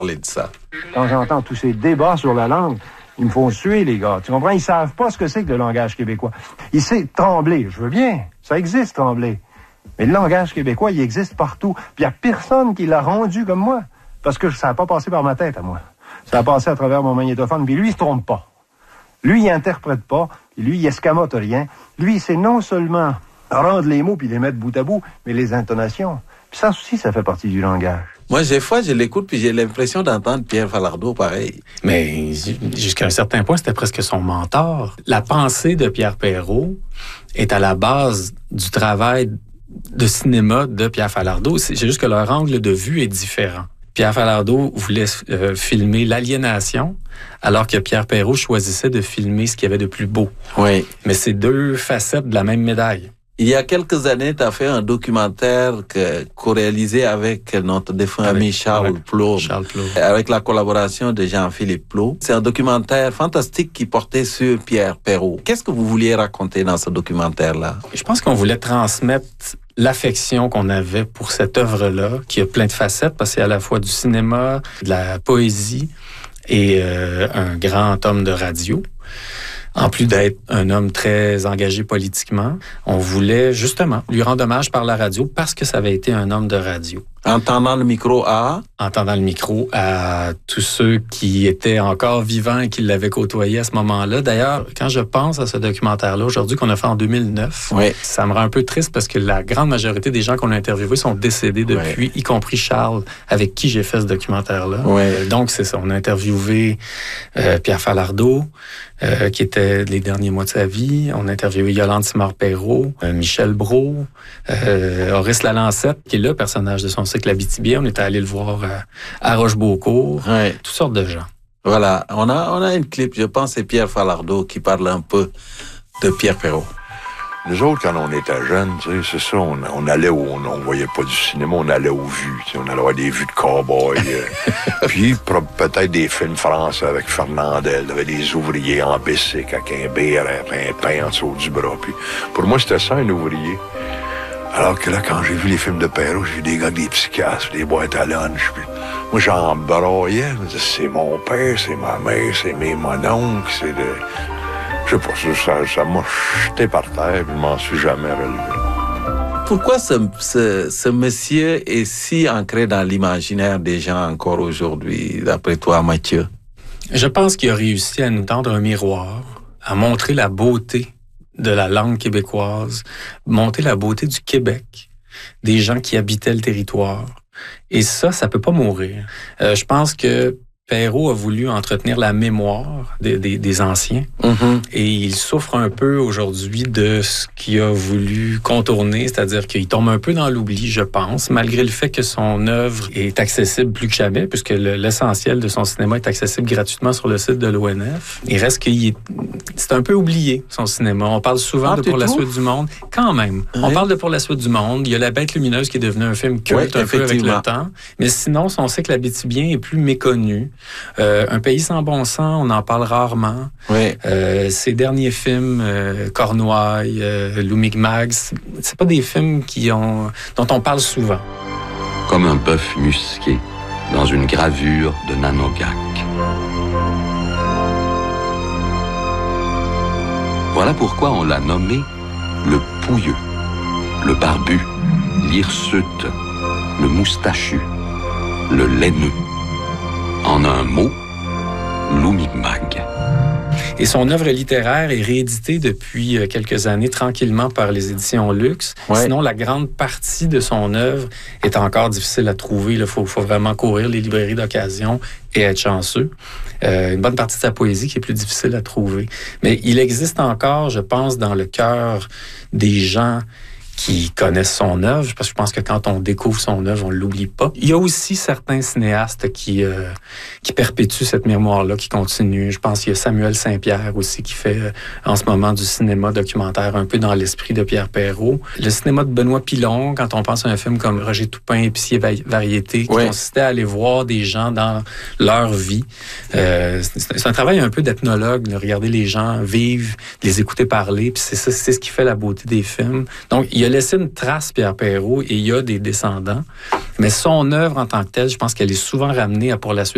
parler de ça. Quand j'entends tous ces débats sur la langue, ils me font suer, les gars. Tu comprends? Ils savent pas ce que c'est que le langage québécois. Ils savent trembler. Je veux bien. Ça existe, trembler. Mais le langage québécois, il existe partout. Puis il n'y a personne qui l'a rendu comme moi. Parce que ça n'a pas passé par ma tête à moi. Ça a passé à travers mon magnétophone. Puis lui, il se trompe pas. Lui, il interprète pas. Puis lui, il escamote rien. Lui, c'est non seulement rendre les mots puis les mettre bout à bout, mais les intonations. Puis ça aussi, ça fait partie du langage. Moi, des fois, je l'écoute puis j'ai l'impression d'entendre Pierre Falardeau pareil. Mais jusqu'à un certain point, c'était presque son mentor. La pensée de Pierre Perrault est à la base du travail de cinéma de Pierre Falardeau. C'est juste que leur angle de vue est différent. Pierre Falardeau voulait filmer l'aliénation, alors que Pierre Perrault choisissait de filmer ce qu'il y avait de plus beau. Oui. Mais c'est deux facettes de la même médaille. Il y a quelques années, tu as fait un documentaire co-réalisé avec notre défunt ami Charles Plot, avec la collaboration de Jean-Philippe Plot. C'est un documentaire fantastique qui portait sur Pierre Perrault. Qu'est-ce que vous vouliez raconter dans ce documentaire-là? Je pense qu'on voulait transmettre l'affection qu'on avait pour cette œuvre-là, qui a plein de facettes, parce que c'est à la fois du cinéma, de la poésie et un grand homme de radio. En plus d'être un homme très engagé politiquement, on voulait justement lui rendre hommage par la radio parce que ça avait été un homme de radio. En tendant le micro à? En tendant le micro à tous ceux qui étaient encore vivants et qui l'avaient côtoyé à ce moment-là. D'ailleurs, quand je pense à ce documentaire-là, aujourd'hui, qu'on a fait en 2009, ça me rend un peu triste parce que la grande majorité des gens qu'on a interviewés sont décédés depuis, y compris Charles, avec qui j'ai fait ce documentaire-là. Donc, c'est ça. On a interviewé Pierre Falardeau, qui était les derniers mois de sa vie. On a interviewé Yolande Simard-Perrault, Michel Brault, Horace Lalancette, qui est le personnage de son cycle Abitibi. On était allé le voir à Rochebeaucourt. Toutes sortes de gens. Voilà. On a une clip, je pense, c'est Pierre Falardeau qui parle un peu de Pierre Perrault. Nous autres, quand on était jeunes, c'est ça, on allait où on voyait pas du cinéma, on allait aux vues. On allait voir des vues de cow-boys. Puis peut-être des films français avec Fernandel. Il y avait des ouvriers en bicycle avec un béret, un pain en dessous du bras. Puis pour moi, c'était ça, un ouvrier. Alors que là, quand j'ai vu les films de Perrault, j'ai vu des gars avec des psychiatres, des boîtes à lunch. Puis moi, j'en broyais. C'est mon père, c'est ma mère, c'est mon oncle, c'est de... Je sais pas, ça m'a jeté par terre, puis je m'en suis jamais relevé. Pourquoi ce monsieur est si ancré dans l'imaginaire des gens encore aujourd'hui, d'après toi, Mathieu? Je pense qu'il a réussi à nous tendre un miroir, à montrer la beauté de la langue québécoise, montrer la beauté du Québec, des gens qui habitaient le territoire. Et ça peut pas mourir. Je pense que Perrault a voulu entretenir la mémoire des anciens et il souffre un peu aujourd'hui de ce qu'il a voulu contourner, c'est-à-dire qu'il tombe un peu dans l'oubli, je pense, malgré le fait que son œuvre est accessible plus que jamais, puisque l'essentiel de son cinéma est accessible gratuitement sur le site de l'ONF. Il reste c'est un peu oublié, son cinéma. On parle souvent de Pour la suite du monde. Quand même. On parle de Pour la suite du monde. Il y a La Bête lumineuse qui est devenue un film culte un peu avec le temps. Mais sinon, son cycle Abitibien est plus méconnu. Un pays sans bon sens, on en parle rarement. Ses derniers films, Cornouailles, Lou Mi'kmaq, c'est pas des films dont on parle souvent. Comme un bœuf musqué dans une gravure de Nanogak. Voilà pourquoi on l'a nommé le pouilleux, le barbu, l'hirsute, le moustachu, le laineux. En un mot, Lou Mi'kmaq. Et son œuvre littéraire est rééditée depuis quelques années tranquillement par les éditions Luxe. Sinon, la grande partie de son œuvre est encore difficile à trouver. Il faut vraiment courir les librairies d'occasion et être chanceux. Une bonne partie de sa poésie qui est plus difficile à trouver. Mais il existe encore, je pense, dans le cœur des gens qui connaissent son œuvre, parce que je pense que quand on découvre son œuvre, on l'oublie pas. Il y a aussi certains cinéastes qui perpétuent cette mémoire-là, qui continuent. Je pense qu'il y a Samuel Saint-Pierre aussi qui fait en ce moment du cinéma documentaire un peu dans l'esprit de Pierre Perrault. Le cinéma de Benoît Pilon, quand on pense à un film comme Roger Toupin, Épicier Variété, qui consistait à aller voir des gens dans leur vie. C'est un travail un peu d'ethnologue, de regarder les gens vivre, les écouter parler, puis c'est ce qui fait la beauté des films. Donc, il a laissé une trace, Pierre Perrault, et il y a des descendants. Mais son œuvre en tant que telle, je pense qu'elle est souvent ramenée à Pour la suite